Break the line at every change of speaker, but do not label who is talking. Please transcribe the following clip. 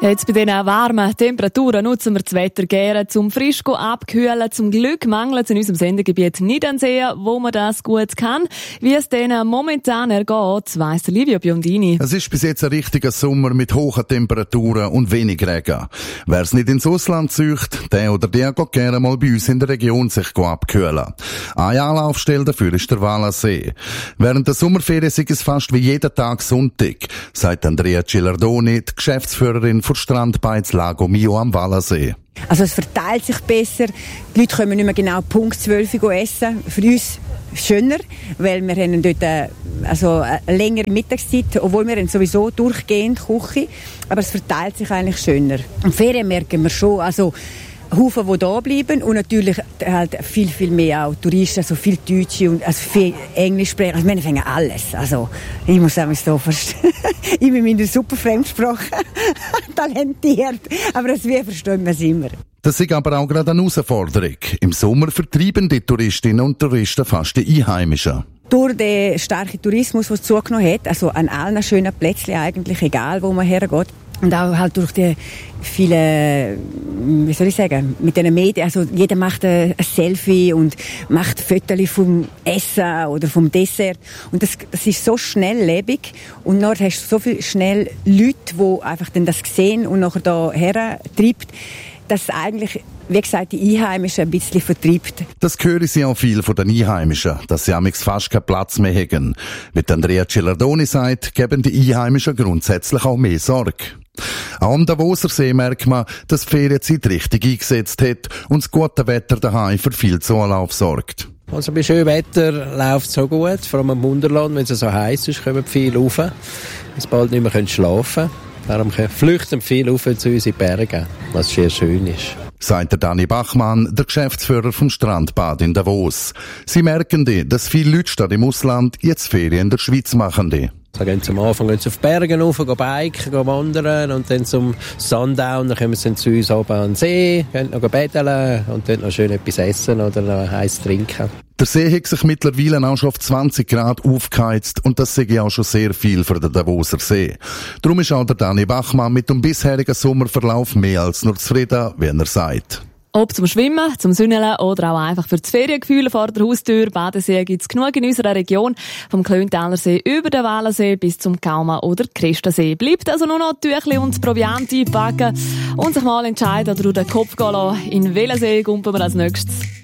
Ja, jetzt bei diesen warmen Temperaturen nutzen wir das Wetter gerne zum frisch abkühlen. Zum Glück mangelt es in unserem Sendegebiet nicht an Seen, wo man das gut kann. Wie es denen momentan ergeht, weiss Livio Biondini.
Es ist bis jetzt ein richtiger Sommer mit hohen Temperaturen und wenig Regen. Wer es nicht ins Ausland zieht, der oder der geht gerne mal bei uns in der Region sich abkühlen. Eine Anlaufstelle dafür ist der Wallersee. Während der Sommerferien ist es fast wie jeden Tag Sonntag, sagt Andrea Cilardoni, die Geschäftsführerin von Strandbeiz Lago Mio am Wallersee.
Also es verteilt sich besser. Die Leute können nicht mehr genau Punkt 12 Uhr essen. Für uns schöner, weil wir haben dort eine längere Mittagszeit, obwohl wir sowieso durchgehend Küche. Aber es verteilt sich eigentlich schöner. Im Ferien merken wir schon, also Haufen, die da bleiben und natürlich halt viel, viel mehr auch Touristen, also viel Deutsche und also viel Englisch sprechen. Also wir fangen alles. Also ich muss sagen, so verstehen. Ich bin in der super Fremdsprache talentiert, aber das wir verstehen wir es immer.
Das ist aber auch gerade eine Herausforderung. Im Sommer vertreiben die Touristinnen und Touristen fast die Einheimischen.
Durch den starken Tourismus, der zugenommen hat, also an allen schönen Plätzchen eigentlich, egal wo man hergeht, und auch halt durch die vielen, wie soll ich sagen, mit den Medien, also jeder macht ein Selfie und macht Fotos vom Essen oder vom Dessert. Und das ist so schnelllebig und dann hast du so viel schnell Leute, die einfach dann das sehen und nachher da hertreibt, dass eigentlich, wie gesagt, die Einheimischen ein bisschen vertreibt.
Das hören sie auch viel von den Einheimischen, dass sie amigs fast keinen Platz mehr haben. Wie Andrea Cilardoni sagt, geben die Einheimischen grundsätzlich auch mehr Sorge. Auch am Davoser See merkt man, dass die Ferienzeit richtig eingesetzt hat und das gute Wetter daheim für viel Zulauf sorgt.
Also bei schönem Wetter läuft es so gut, vor allem im Wunderland, wenn es so heiß ist, kommen viele rauf, bis bald nicht mehr schlafen können. Darum flüchten viele rauf zu uns in die Berge, was sehr schön ist.
Sagt der Dani Bachmann, der Geschäftsführer vom Strandbad in Davos. Sie merken, dass viele Leute statt im Ausland jetzt Ferien in der Schweiz machen.
So gehen sie am Anfang auf die Berge rauf, gehen biken, gehen wandern und dann zum Sundown, dann kommen sie zu uns oben an den See, gehen noch betteln und dort noch schön etwas essen oder noch heiß trinken.
Der See hat sich mittlerweile auch schon auf 20 Grad aufgeheizt und das sehe ich auch schon sehr viel für den Davoser See. Darum ist auch der Dani Bachmann mit dem bisherigen Sommerverlauf mehr als nur zufrieden, wie er sagt.
Ob zum Schwimmen, zum Sünneln oder auch einfach für das Feriengefühl vor der Haustür. Badesee gibt's genug in unserer Region. Vom Klöntaler See über den Wallensee bis zum Kauma oder Christensee. Bleibt also nur noch Tüchli und das Proviant einpacken und sich mal entscheiden oder durch den Kopf gehen lassen. In welchen See gumpen wir als nächstes?